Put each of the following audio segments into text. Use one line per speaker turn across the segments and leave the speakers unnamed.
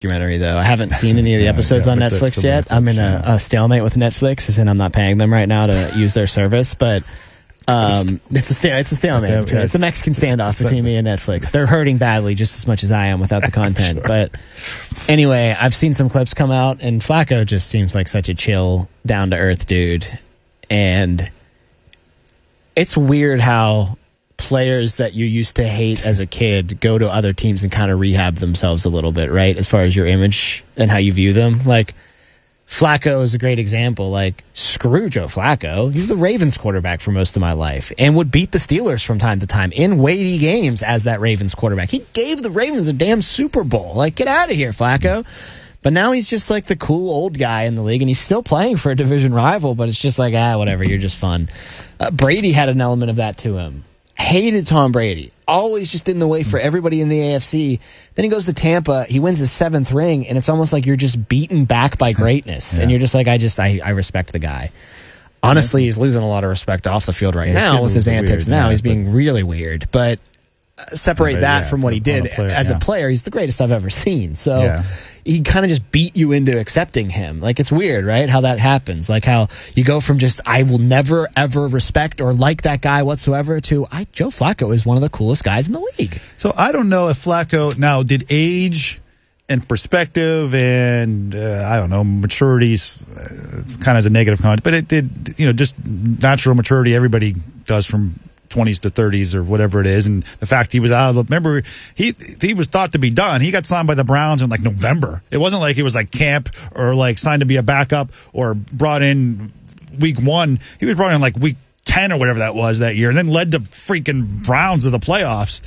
documentary, though. I haven't seen any of the episodes on Netflix yet. I'm in a stalemate with Netflix, as in I'm not paying them right now to use their service, but it's a stalemate. It's a Mexican standoff between me and Netflix. They're hurting badly just as much as I am without the content. But anyway, I've seen some clips come out, and Flacco just seems like such a chill, down-to-earth dude. And it's weird how players that you used to hate as a kid go to other teams and kind of rehab themselves a little bit, right? As far as your image and how you view them. Like, Flacco is a great example. Like, screw Joe Flacco. He was the Ravens quarterback for most of my life and would beat the Steelers from time to time in weighty games as that Ravens quarterback. He gave the Ravens a damn Super Bowl. Like, get out of here, Flacco. But now he's just like the cool old guy in the league, and he's still playing for a division rival, but it's just like, whatever, you're just fun. Brady had an element of that to him. Hated Tom Brady. Always just in the way for everybody in the AFC. Then he goes to Tampa. He wins his 7th ring, and it's almost like you're just beaten back by greatness. And you're just like, I respect the guy. Honestly, he's losing a lot of respect off the field right now with his antics now. He's being really weird. But separate that from what he did as a player. He's the greatest I've ever seen. So he kind of just beat you into accepting him. Like, it's weird, right? How that happens. Like how you go from just, I will never, ever respect or like that guy whatsoever to, Joe Flacco is one of the coolest guys in the league.
So I don't know if Flacco, now, did age and perspective and, I don't know, maturity's kind of as a negative comment, but it did, just natural maturity everybody does from 20s to 30s or whatever it is, and the fact he was out of the, remember, he was thought to be done. He got signed by the Browns in like November. It wasn't like it was like camp or like signed to be a backup or brought in week 1. He was brought in like week 10 or whatever that was that year, and then led the freaking Browns to the playoffs.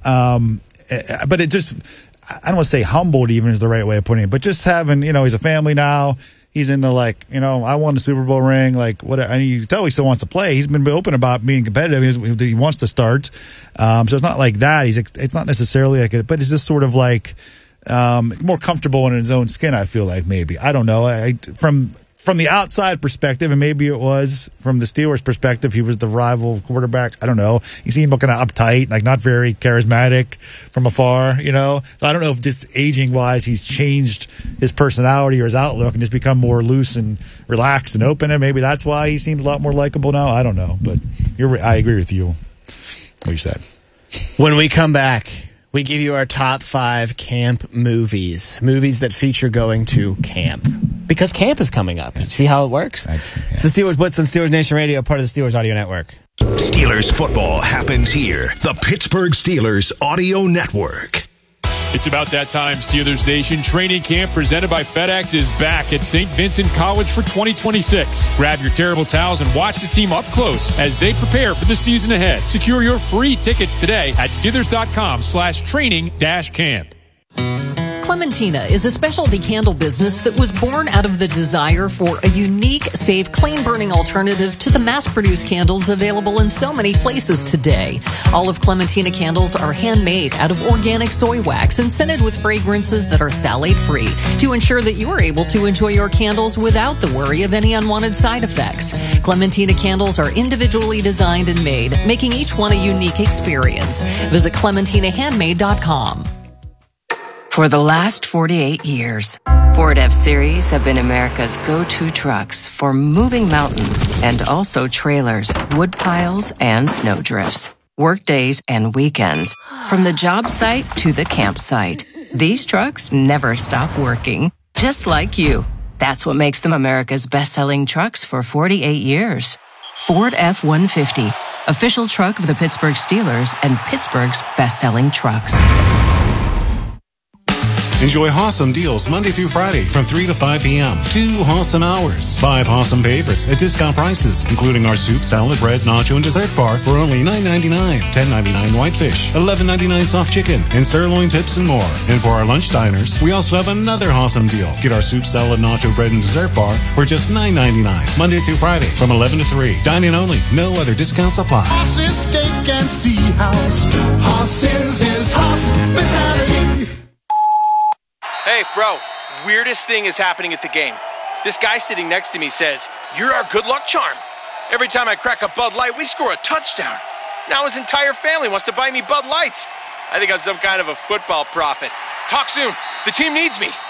But it just, I don't want to say humbled even is the right way of putting it, but just having, he's a family now. He's in the, I won the Super Bowl ring, you can tell he still wants to play. He's been open about being competitive. He wants to start. So it's not like that. It's not necessarily but it's just sort of more comfortable in his own skin, I feel like, maybe. I don't know. From the outside perspective, and maybe it was from the Steelers' perspective, he was the rival quarterback. I don't know. He seemed kind of uptight, not very charismatic from afar, So I don't know if just aging-wise he's changed his personality or his outlook and just become more loose and relaxed and open, and maybe that's why he seems a lot more likable now. I don't know, but I agree with you, what you said.
When we come back, we give you our top 5 camp movies that feature going to camp. Because camp is coming up. See how it works? It's the Steelers Blitz on Steelers Nation Radio, part of the Steelers Audio Network.
Steelers football happens here. The Pittsburgh Steelers Audio Network.
It's about that time. Steelers Nation training camp presented by FedEx is back at St. Vincent College for 2026. Grab your terrible towels and watch the team up close as they prepare for the season ahead. Secure your free tickets today at Steelers.com/training-camp.
Clementina is a specialty candle business that was born out of the desire for a unique, safe, clean-burning alternative to the mass-produced candles available in so many places today. All of Clementina candles are handmade out of organic soy wax and scented with fragrances that are phthalate-free to ensure that you are able to enjoy your candles without the worry of any unwanted side effects. Clementina candles are individually designed and made, making each one a unique experience. Visit ClementinaHandmade.com.
For the last 48 years, Ford F-Series have been America's go-to trucks for moving mountains and also trailers, wood piles, and snow drifts. Work days and weekends, from the job site to the campsite. These trucks never stop working, just like you. That's what makes them America's best-selling trucks for 48 years. Ford F-150, official truck of the Pittsburgh Steelers and Pittsburgh's best-selling trucks.
Enjoy awesome deals Monday through Friday from 3 to 5 p.m. 2 awesome hours. 5 awesome favorites at discount prices, including our soup, salad, bread, nacho, and dessert bar for only $9.99. $10.99 whitefish, $11.99 soft chicken, and sirloin tips and more. And for our lunch diners, we also have another awesome deal. Get our soup, salad, nacho, bread, and dessert bar for just $9.99. Monday through Friday from 11 to 3. Dine-in only. No other discounts apply.
Horses, steak, and sea house. Horses is hospitality.
Hey, bro, weirdest thing is happening at the game. This guy sitting next to me says, "You're our good luck charm." Every time I crack a Bud Light, we score a touchdown. Now his entire family wants to buy me Bud Lights. I think I'm some kind of a football prophet. Talk soon. The team needs me.